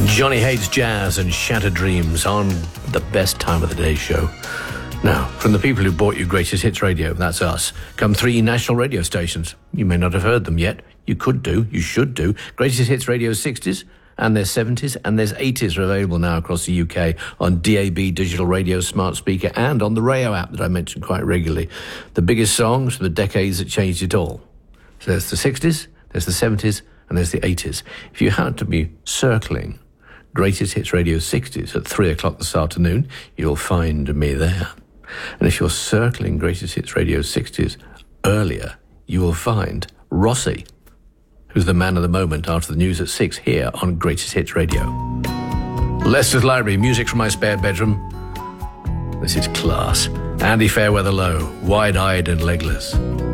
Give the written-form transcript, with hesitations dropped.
Johnny Hates Jazz and Shattered Dreams on the Best Time of the Day show. Now, from the people who bought you Greatest Hits Radio, that's us, come 3 national radio stations. You may not have heard them yet. You could do, you should do. Greatest Hits Radio 60s, and there's 70s, and there's 80s are available now across the UK on DAB, digital radio, smart speaker, and on the Rayo app that I mention quite regularly. The biggest songs from the decades that changed it all. So there's the 60s, there's the 70s, and there's the 80s. If you happen to be circling Greatest Hits Radio 60s at 3 o'clock this afternoon, you'll find me there. And if you're circling Greatest Hits Radio 60s earlier, you will find Rossi, who's the man of the moment after the news at 6 here on Greatest Hits Radio. Leicester's Library, music from my spare bedroom. This is class. Andy Fairweather Low, Wide-Eyed and Legless.